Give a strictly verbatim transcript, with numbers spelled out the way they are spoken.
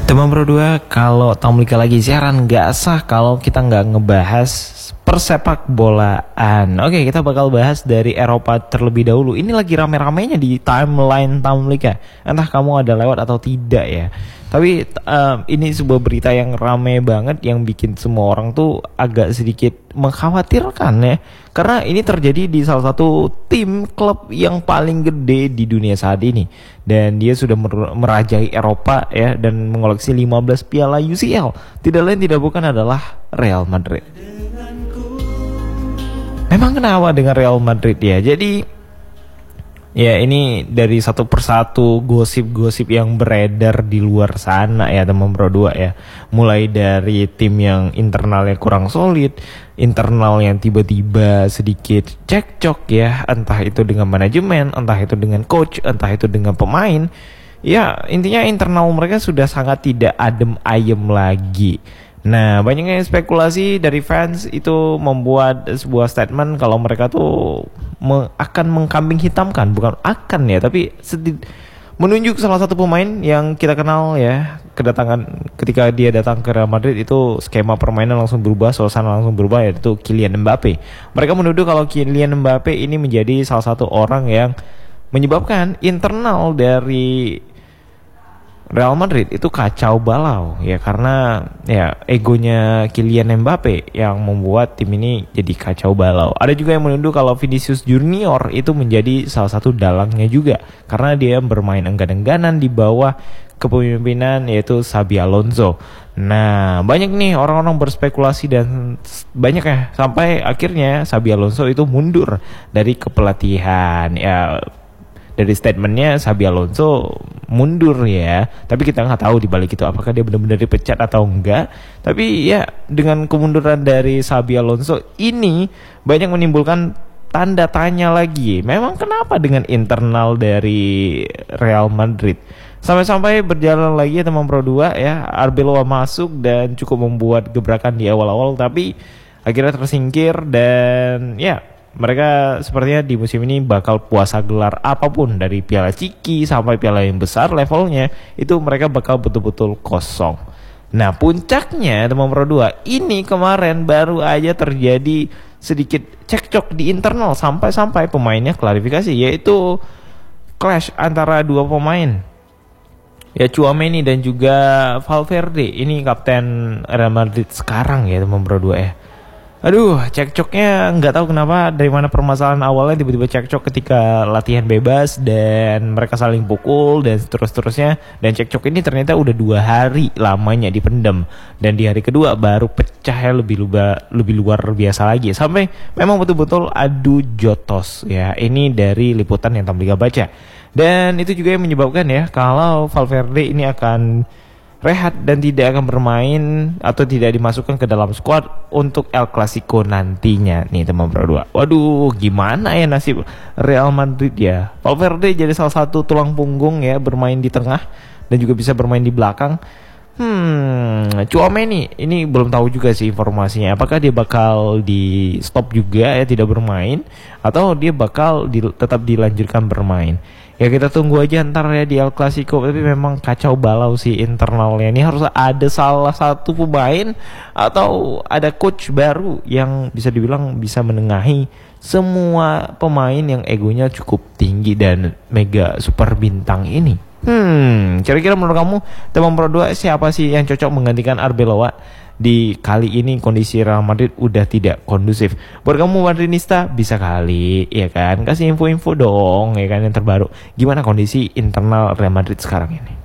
Teman Pro dua, kalau Tamlika lagi siaran nggak sah kalau kita nggak ngebahas persepak bolaan. Oke, kita bakal bahas dari Eropa terlebih dahulu. Ini lagi rame-ramenya di timeline Tamlika. Entah kamu ada lewat atau tidak ya. Tapi um, ini sebuah berita yang rame banget, yang bikin semua orang tuh agak sedikit mengkhawatirkan ya. Karena ini terjadi di salah satu tim klub yang paling gede di dunia saat ini. Dan dia sudah mer- merajai Eropa ya, dan mengoleksi lima belas piala U C L. Tidak lain tidak bukan adalah Real Madrid. Memang kenapa dengan Real Madrid ya? Jadi ya ini dari satu persatu gosip-gosip yang beredar di luar sana ya teman Pro dua ya. Mulai dari tim yang internalnya kurang solid, internal yang tiba-tiba sedikit cekcok ya, entah itu dengan manajemen, entah itu dengan coach, entah itu dengan pemain. Ya intinya internal mereka sudah sangat tidak adem ayem lagi. Nah, banyaknya spekulasi dari fans itu membuat sebuah statement kalau mereka tuh me- akan mengkambing hitamkan, bukan akan ya, tapi sedih, menunjuk salah satu pemain yang kita kenal ya, kedatangan ketika dia datang ke Real Madrid itu skema permainan langsung berubah, suasana langsung berubah, yaitu Kylian Mbappe. Mereka menuduh kalau Kylian Mbappe ini menjadi salah satu orang yang menyebabkan internal dari Real Madrid itu kacau balau ya, karena ya egonya Kylian Mbappe yang membuat tim ini jadi kacau balau. Ada juga yang menuduh kalau Vinicius Junior itu menjadi salah satu dalangnya juga, karena dia bermain enggan-engganan di bawah kepemimpinan yaitu Xabi Alonso. Nah, banyak nih orang-orang berspekulasi dan banyak ya, sampai akhirnya Xabi Alonso itu mundur dari kepelatihan ya. Dari statementnya Xabi Alonso mundur ya, tapi kita nggak tahu di balik itu apakah dia benar-benar dipecat atau enggak. Tapi ya dengan kemunduran dari Xabi Alonso ini banyak menimbulkan tanda tanya lagi. Memang kenapa dengan internal dari Real Madrid? Sampai-sampai berjalan lagi ya teman Pro dua ya, Arbeloa masuk dan cukup membuat gebrakan di awal-awal, tapi akhirnya tersingkir. Dan ya mereka sepertinya di musim ini bakal puasa gelar apapun, dari piala ciki sampai piala yang besar levelnya, itu mereka bakal betul-betul kosong. Nah puncaknya teman Pro dua, ini kemarin baru aja terjadi sedikit cekcok di internal, sampai-sampai pemainnya klarifikasi, yaitu clash antara dua pemain ya, Tchouaméni dan juga Valverde. Ini kapten Real Madrid sekarang ya teman Pro dua ya. Aduh, cekcoknya nggak tahu kenapa, dari mana permasalahan awalnya tiba-tiba cekcok ketika latihan bebas dan mereka saling pukul dan terus-terusnya. Dan cekcok ini ternyata udah dua hari lamanya dipendam, dan di hari kedua baru pecahnya lebih luba, lebih luar biasa lagi, sampai memang betul-betul adu jotos ya. Ini dari liputan yang Tamlika baca, dan itu juga yang menyebabkan ya kalau Valverde ini akan rehat dan tidak akan bermain atau tidak dimasukkan ke dalam squad untuk El Clasico nantinya nih teman Pro dua. Waduh, gimana ya nasib Real Madrid ya. Valverde jadi salah satu tulang punggung ya, bermain di tengah dan juga bisa bermain di belakang. Hmm, Tchouaméni ini belum tahu juga sih informasinya, apakah dia bakal di stop juga ya, tidak bermain, atau dia bakal di, tetap dilanjutkan bermain. Ya kita tunggu aja ntar ya di El Clasico. Tapi memang kacau balau sih internalnya. Ini harus ada salah satu pemain atau ada coach baru yang bisa dibilang bisa menengahi semua pemain yang egonya cukup tinggi dan mega super bintang ini. Hmm, kira-kira menurut kamu teman Pro dua, siapa sih yang cocok menggantikan Arbeloa di kali ini kondisi Real Madrid udah tidak kondusif? Buat kamu Madridista bisa kali ya kan, kasih info-info dong ya kan yang terbaru. Gimana kondisi internal Real Madrid sekarang ini?